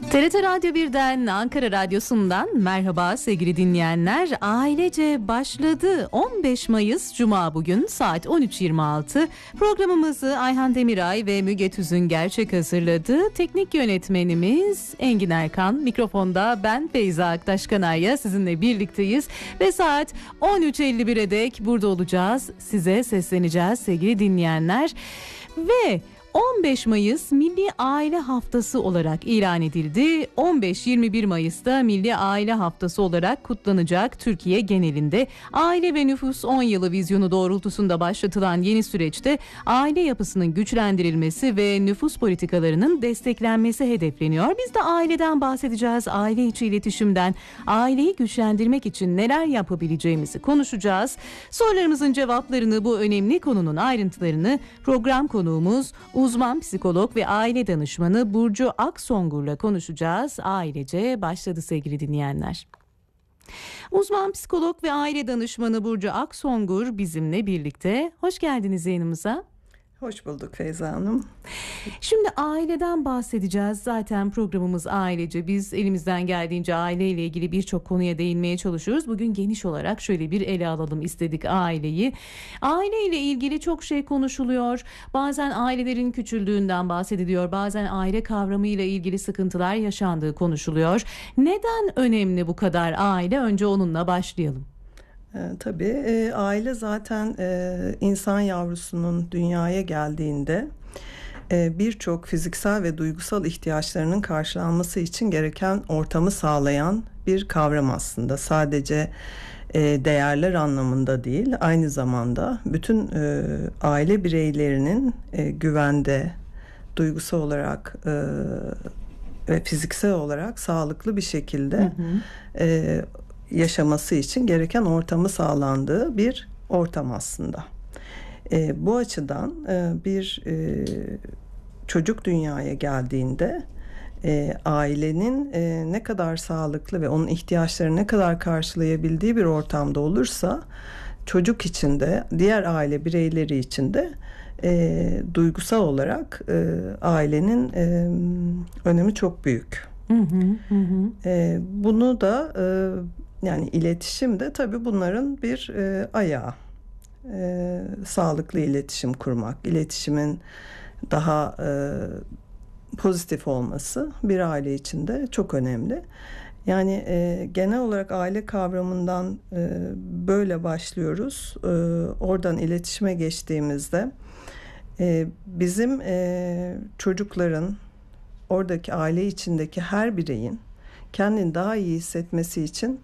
TRT Radyo 1'den, Ankara Radyosu'ndan merhaba sevgili dinleyenler. Ailece başladı. 15 Mayıs Cuma bugün saat 13.26. Programımızı Ayhan Demiray ve Müge Tüzün Gerçek hazırladı. Teknik yönetmenimiz Engin Erkan. Mikrofonda ben Feyza Aktaş-Kanarya sizinle birlikteyiz. Ve saat 13.51'e dek burada olacağız. Size sesleneceğiz sevgili dinleyenler. Ve 15 Mayıs Milli Aile Haftası olarak ilan edildi. 15-21 Mayıs'ta Milli Aile Haftası olarak kutlanacak. Türkiye genelinde Aile ve Nüfus 10 Yılı vizyonu doğrultusunda başlatılan yeni süreçte aile yapısının güçlendirilmesi ve nüfus politikalarının desteklenmesi hedefleniyor. Biz de aileden bahsedeceğiz. Aile içi iletişimden, aileyi güçlendirmek için neler yapabileceğimizi konuşacağız. Sorularımızın cevaplarını, bu önemli konunun ayrıntılarını program konuğumuz uzman psikolog ve aile danışmanı Burcu Aksongur'la konuşacağız. Ailece başladı sevgili dinleyenler. Uzman psikolog ve aile danışmanı Burcu Aksongur bizimle birlikte. Hoş geldiniz yayınımıza. Hoş bulduk Feyza Hanım. Şimdi aileden bahsedeceğiz. Zaten programımız ailece. Biz elimizden geldiğince aileyle ilgili birçok konuya değinmeye çalışıyoruz. Bugün geniş olarak şöyle bir ele alalım istedik aileyi. Aileyle ilgili çok şey konuşuluyor. Bazen ailelerin küçüldüğünden bahsediliyor. Bazen aile kavramıyla ilgili sıkıntılar yaşandığı konuşuluyor. Neden önemli bu kadar aile? Önce onunla başlayalım. Tabii aile zaten insan yavrusunun dünyaya geldiğinde birçok fiziksel ve duygusal ihtiyaçlarının karşılanması için gereken ortamı sağlayan bir kavram aslında. Sadece değerler anlamında değil, aynı zamanda bütün aile bireylerinin güvende, duygusal olarak ve fiziksel olarak sağlıklı bir şekilde yaşaması için gereken ortamı sağlandığı bir ortam aslında. Bu açıdan bir çocuk dünyaya geldiğinde ailenin ne kadar sağlıklı ve onun ihtiyaçlarını ne kadar karşılayabildiği bir ortamda olursa çocuk için de diğer aile bireyleri için de duygusal olarak ailenin önemi çok büyük. Bunu da yani iletişim de tabii bunların bir ayağı. Sağlıklı iletişim kurmak, iletişimin daha pozitif olması bir aile için de çok önemli. Yani genel olarak aile kavramından böyle başlıyoruz. Oradan iletişime geçtiğimizde bizim çocukların, oradaki aile içindeki her bireyin kendini daha iyi hissetmesi için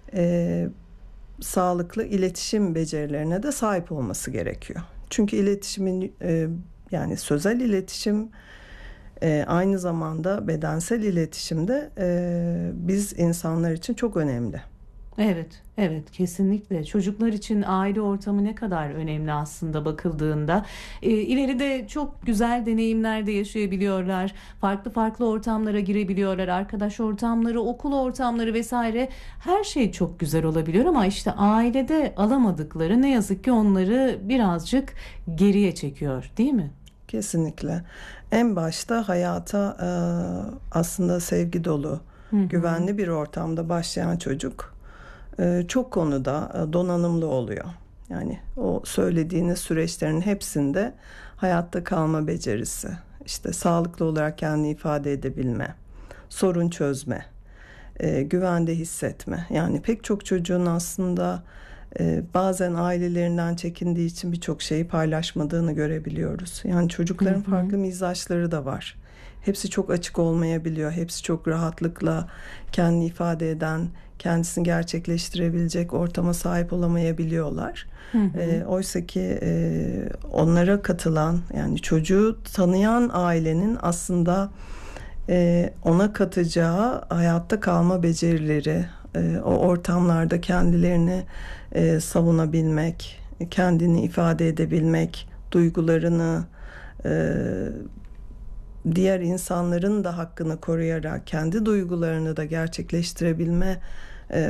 sağlıklı iletişim becerilerine de sahip olması gerekiyor. Çünkü iletişimin yani sözel iletişim aynı zamanda bedensel iletişim de biz insanlar için çok önemli. Evet kesinlikle. Çocuklar için aile ortamı ne kadar önemli aslında bakıldığında. İleride çok güzel deneyimler de yaşayabiliyorlar. Farklı ortamlara girebiliyorlar. Arkadaş ortamları, okul ortamları vesaire, her şey çok güzel olabiliyor ama işte ailede alamadıkları ne yazık ki onları birazcık geriye çekiyor, değil mi? Kesinlikle. En başta hayata aslında sevgi dolu, güvenli bir ortamda başlayan çocuk çok konuda donanımlı oluyor. Yani o söylediğiniz süreçlerin hepsinde hayatta kalma becerisi, işte sağlıklı olarak kendini ifade edebilme, sorun çözme, güvende hissetme. Yani pek çok çocuğun aslında bazen ailelerinden çekindiği için birçok şeyi paylaşmadığını görebiliyoruz. Yani çocukların farklı mizaçları da var. Hepsi çok açık olmayabiliyor. Hepsi çok rahatlıkla kendini ifade eden, kendisini gerçekleştirebilecek ortama sahip olamayabiliyorlar. Oysa ki onlara katılan, yani çocuğu tanıyan ailenin aslında ona katacağı hayatta kalma becerileri, o ortamlarda kendilerini savunabilmek, kendini ifade edebilmek, duygularını diğer insanların da hakkını koruyarak kendi duygularını da gerçekleştirebilme